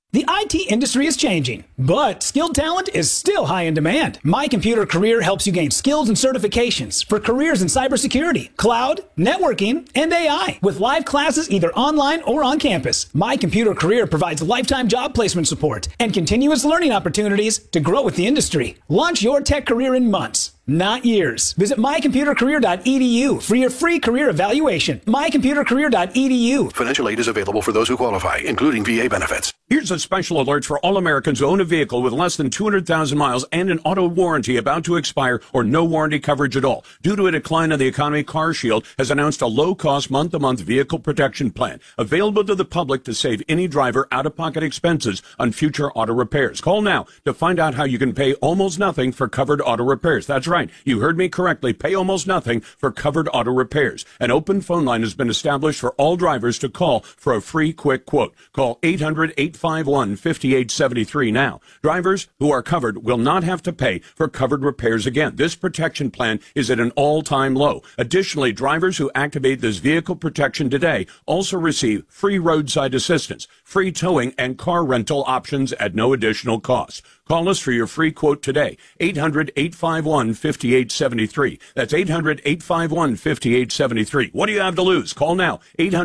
The IT industry is changing, but skilled talent is still high in demand. My Computer Career helps you gain skills and certifications for careers in cybersecurity, cloud, networking, and AI. With live classes either online or on campus, My Computer Career provides lifetime job placement support and continuous learning opportunities to grow with the industry. Launch your tech career in months, not years. Visit mycomputercareer.edu for your free career evaluation. mycomputercareer.edu. Financial aid is available for those who qualify, including VA benefits. Here's a special alert for all Americans who own a vehicle with less than 200,000 miles and an auto warranty about to expire or no warranty coverage at all. Due to a decline in the economy, CarShield has announced a low-cost month-to-month vehicle protection plan available to the public to save any driver out-of-pocket expenses on future auto repairs. Call now to find out how you can pay almost nothing for covered auto repairs. That's right. You heard me correctly. Pay almost nothing for covered auto repairs. An open phone line has been established for all drivers to call for a free quick quote. Call 800-851-5873 now. Drivers who are covered will not have to pay for covered repairs again. This protection plan is at an all-time low. Additionally, drivers who activate this vehicle protection today also receive free roadside assistance, free towing, and car rental options at no additional cost. Call us for your free quote today. 800-851-5873. That's 800-851-5873. What do you have to lose? Call now.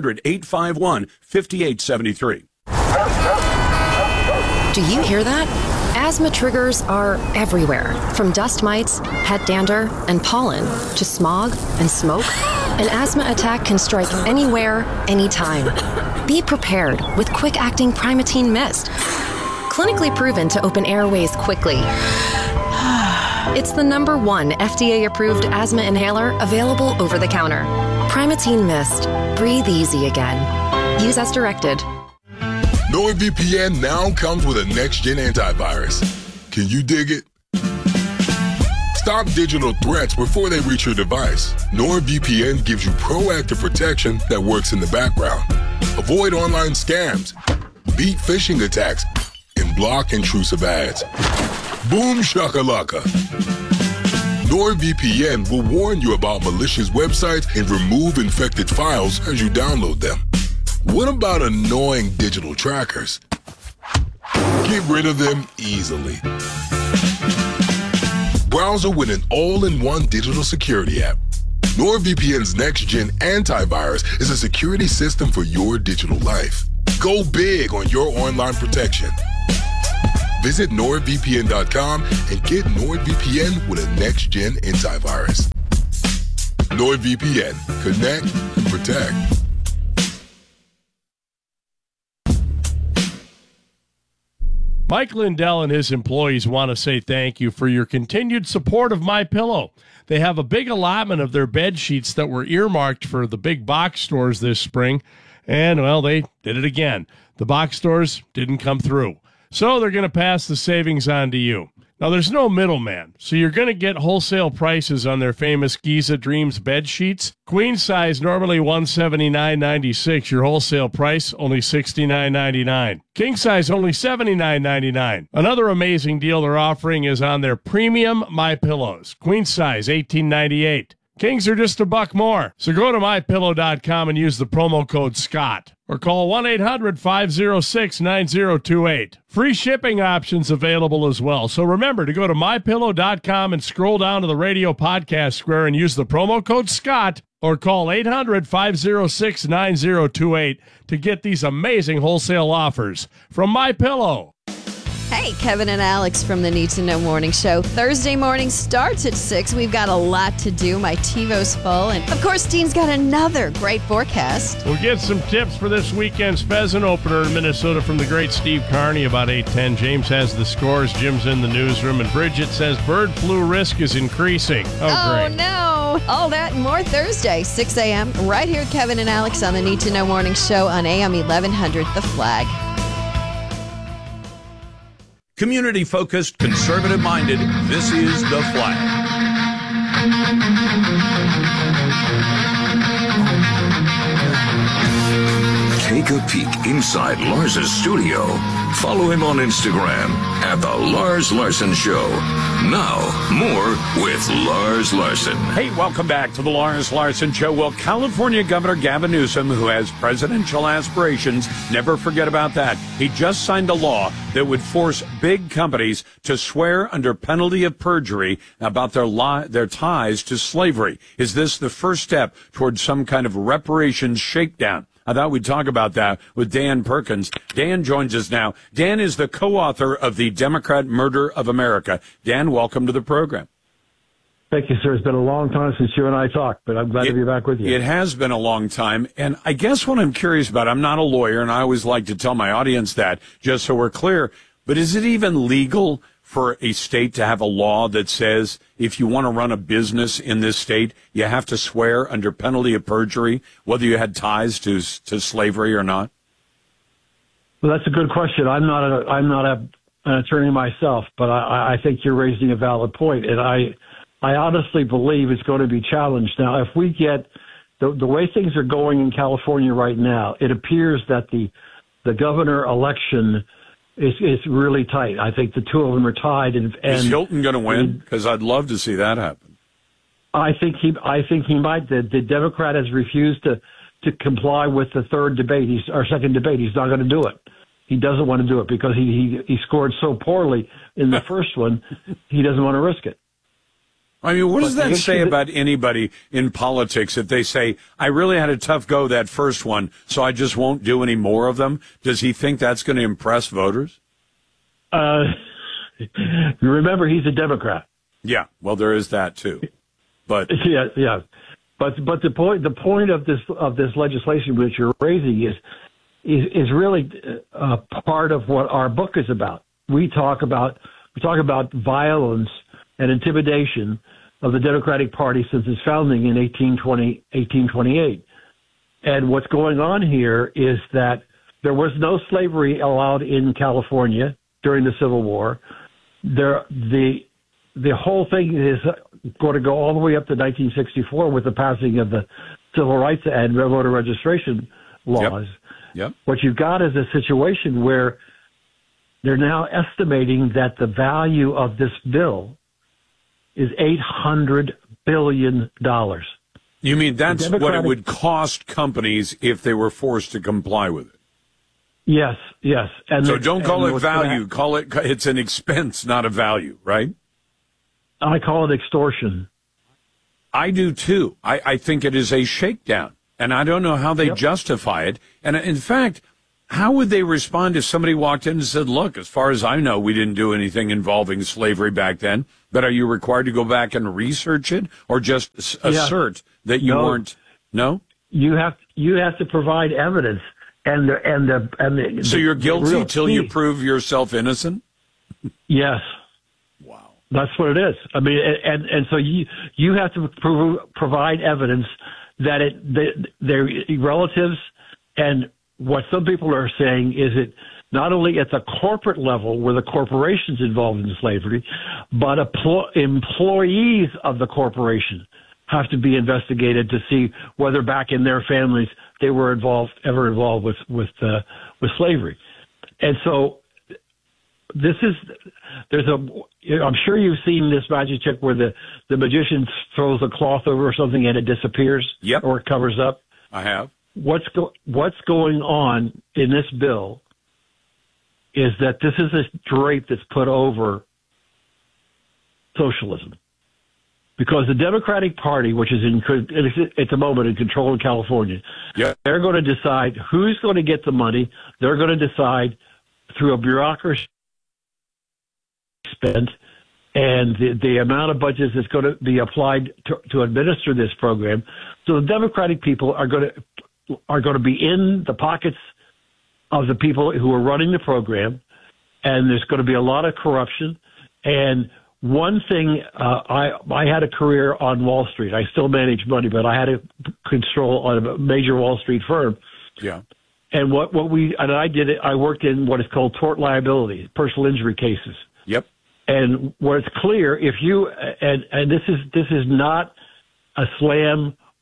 800-851-5873. Do you hear that? Asthma triggers are everywhere, from dust mites, pet dander, and pollen, to smog and smoke. An asthma attack can strike anywhere, anytime. Be prepared with quick-acting Primatene Mist. Clinically proven to open airways quickly. It's the #1 FDA-approved asthma inhaler available over the counter. Primatene Mist. Breathe easy again. Use as directed. NordVPN now comes with a next-gen antivirus. Can you dig it? Stop digital threats before they reach your device. NordVPN gives you proactive protection that works in the background. Avoid online scams, beat phishing attacks, and block intrusive ads. Boom shakalaka. NordVPN will warn you about malicious websites and remove infected files as you download them. What about annoying digital trackers? Get rid of them easily. Browser with an all-in-one digital security app. NordVPN's next-gen antivirus is a security system for your digital life. Go big on your online protection. Visit NordVPN.com and get NordVPN with a next-gen antivirus. NordVPN. Connect and protect. Mike Lindell and his employees want to say thank you for your continued support of MyPillow. They have a big allotment of their bed sheets that were earmarked for the big box stores this spring, and, well, they did it again. The box stores didn't come through, so they're going to pass the savings on to you. Now, there's no middleman, so you're going to get wholesale prices on their famous Giza Dreams bed sheets. Queen size, normally $179.96. Your wholesale price, only $69.99. King size, only $79.99. Another amazing deal they're offering is on their premium MyPillows. Queen size, $18.98. Kings are just $1 more. So go to MyPillow.com and use the promo code SCOTT. Or call 1-800-506-9028. Free shipping options available as well. So remember to go to MyPillow.com and scroll down to the radio podcast square and use the promo code SCOTT. Or call 800-506-9028 to get these amazing wholesale offers from MyPillow. Hey, Kevin and Alex from the Need to Know Morning Show. Thursday morning starts at 6. We've got a lot to do. My TiVo's full. And, of course, Dean's got another great forecast. We'll get some tips for this weekend's pheasant opener in Minnesota from the great Steve Carney about 8:10. James has the scores. Jim's in the newsroom. And Bridget says bird flu risk is increasing. Oh, great. No. All that and more Thursday, 6 a.m. right here at Kevin and Alex on the Need to Know Morning Show on AM 1100, The Flag. Community-focused, conservative-minded, this is The Flag. Take a peek inside Lars's studio. Follow him on Instagram at The Lars Larson Show. Now, more with Lars Larson. Hey, welcome back to the Lars Larson Show. Well, California Governor Gavin Newsom, who has presidential aspirations, never forget about that. He just signed a law that would force big companies to swear under penalty of perjury about their ties to slavery. Is this the first step towards some kind of reparations shakedown? I thought we'd talk about that with Dan Perkins. Dan joins us now. Dan is the co-author of The Democrat Murder of America. Dan, welcome to the program. Thank you, sir. It's been a long time since you and I talked, but I'm glad to be back with you. It has been a long time. And I guess what I'm curious about, I'm not a lawyer, and I always like to tell my audience that, just so we're clear, but is it even legal for a state to have a law that says if you want to run a business in this state, you have to swear under penalty of perjury, whether you had ties to slavery or not? Well, that's a good question. I'm not an attorney myself, but I think you're raising a valid point, and I honestly believe it's going to be challenged. Now, if we get the way things are going in California right now, it appears that the governor election is really tight. I think the two of them are tied. And is Hilton going to win? Because I'd love to see that happen. I think he might. The Democrat has refused to comply with the second debate. He's not going to do it. He doesn't want to do it because he scored so poorly in the first one. He doesn't want to risk it. I mean, what does that say about anybody in politics if they say, I really had a tough go that first one, so I just won't do any more of them? Does he think that's going to impress voters? Remember, he's a Democrat. Yeah, well, there is that too. But yeah. But the point of this legislation which you're raising is really part of what our book is about. We talk about violence and intimidation of the Democratic Party since its founding in 1828. And what's going on here is that there was no slavery allowed in California during the Civil War. The whole thing is going to go all the way up to 1964 with the passing of the Civil Rights and voter registration laws. Yep. What you've got is a situation where they're now estimating that the value of this bill is $800 billion. You mean that's what it would cost companies if they were forced to comply with it? Yes. And so don't call it value. Call it's an expense, not a value, right? I call it extortion. I do too. I think it is a shakedown, and I don't know how they justify it. And in fact, how would they respond if somebody walked in and said, look, as far as I know, we didn't do anything involving slavery back then, but are you required to go back and research it or just assert that you weren't? No? You have to provide evidence. So you're guilty till you prove yourself innocent? Yes. Wow. That's what it is. I mean, and so you have to provide evidence that their relatives and what some people are saying is it not only at the corporate level where the corporation's involved in slavery, but employees of the corporation have to be investigated to see whether back in their families they were ever involved with slavery. And so I'm sure you've seen this magic trick where the magician throws a cloth over something and it disappears or it covers up. I have. What's going on in this bill is that this is a drape that's put over socialism. Because the Democratic Party, which is at the moment in control in California, they're going to decide who's going to get the money. They're going to decide through a bureaucracy spent and the amount of budgets that's going to be applied to administer this program. So the Democratic people are going to be in the pockets of the people who are running the program, and there's going to be a lot of corruption. And one thing, I had a career on Wall Street. I still manage money, but I had a control on a major Wall Street firm. Yeah. And I worked in what is called tort liability, personal injury cases. Yep. And where it's clear, if you and this is not a slam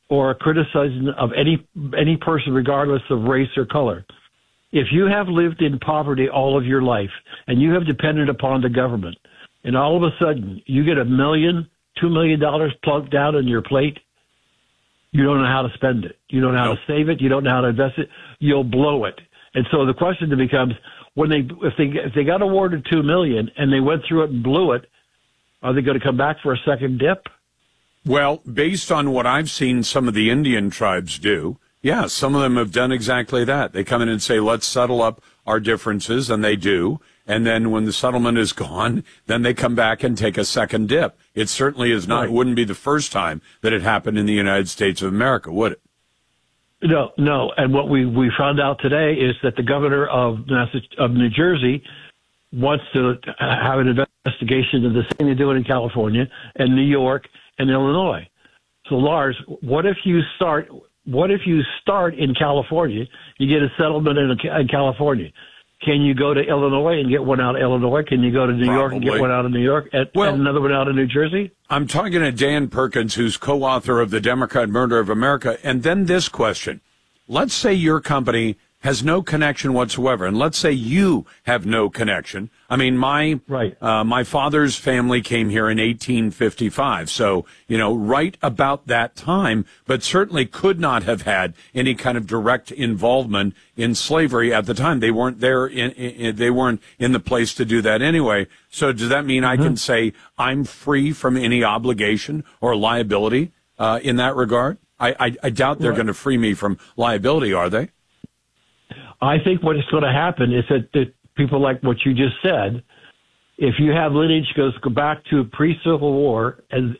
or a criticism of any person, regardless of race or color. If you have lived in poverty all of your life and you have depended upon the government, and all of a sudden you get $1 million, $2 million plugged down on your plate, you don't know how to spend it. You don't know how to save it. You don't know how to invest it. You'll blow it. And so the question then becomes, if they got awarded $2 million and they went through it and blew it, are they going to come back for a second dip? Well, based on what I've seen some of the Indian tribes do, yeah, some of them have done exactly that. They come in and say, let's settle up our differences, and they do. And then when the settlement is gone, then they come back and take a second dip. It certainly is not, wouldn't be the first time that it happened in the United States of America, would it? No. And what we found out today is that the governor of New Jersey wants to have an investigation of the same they do it in California and New York and Illinois. So, Lars, what if you start in California, you get a settlement in California? Can you go to Illinois and get one out of Illinois? Can you go to New York and get one out of New York and another one out of New Jersey? I'm talking to Dan Perkins, who's co-author of The Democrat Murder of America. And then this question. Let's say your company has no connection whatsoever, and let's say you have no connection. I mean, my father's family came here in 1855, so, right about that time, but certainly could not have had any kind of direct involvement in slavery at the time. They weren't there, they weren't in the place to do that anyway. So does that mean I can say I'm free from any obligation or liability in that regard? I doubt they're going to free me from liability, are they? I think what is going to happen is that people like what you just said, if you have lineage goes back to pre-Civil War and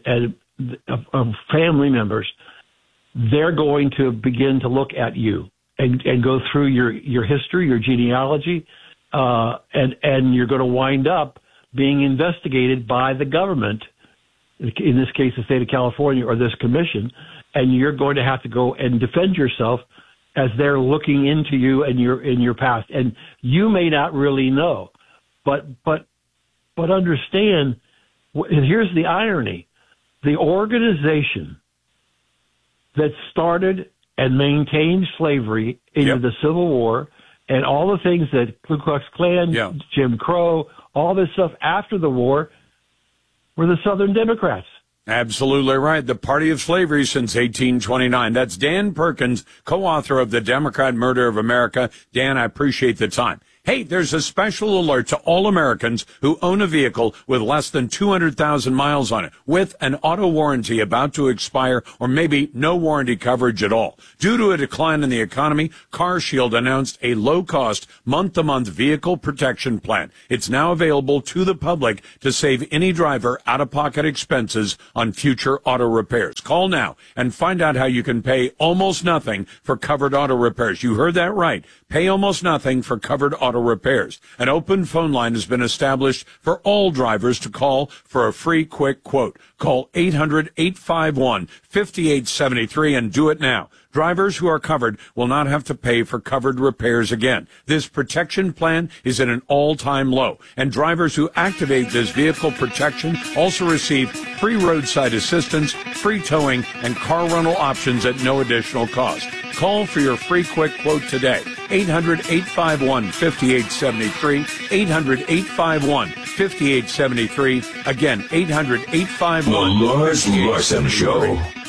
family members, they're going to begin to look at you and go through your history, your genealogy, and you're going to wind up being investigated by the government, in this case the state of California or this commission, and you're going to have to go and defend yourself as they're looking into you and your past. And you may not really know, but understand, here's the irony. The organization that started and maintained slavery into the Civil War and all the things that Ku Klux Klan, Jim Crow, all this stuff after the war were the Southern Democrats. Absolutely right. The party of slavery since 1829. That's Dan Perkins, co-author of The Democrat Murder of America. Dan, I appreciate the time. Hey, there's a special alert to all Americans who own a vehicle with less than 200,000 miles on it, with an auto warranty about to expire, or maybe no warranty coverage at all. Due to a decline in the economy, CarShield announced a low-cost, month-to-month vehicle protection plan. It's now available to the public to save any driver out-of-pocket expenses on future auto repairs. Call now and find out how you can pay almost nothing for covered auto repairs. You heard that right. Pay almost nothing for covered auto repairs. An open phone line has been established for all drivers to call for a free quick quote. Call 800-851-5873 and do it now. Drivers who are covered will not have to pay for covered repairs again. This protection plan is at an all-time low, and drivers who activate this vehicle protection also receive free roadside assistance, free towing, and car rental options at no additional cost. Call for your free quick quote today. 800-851-5873. 800-851-5873. Again, 800-851-5873. The Lars Larson Show.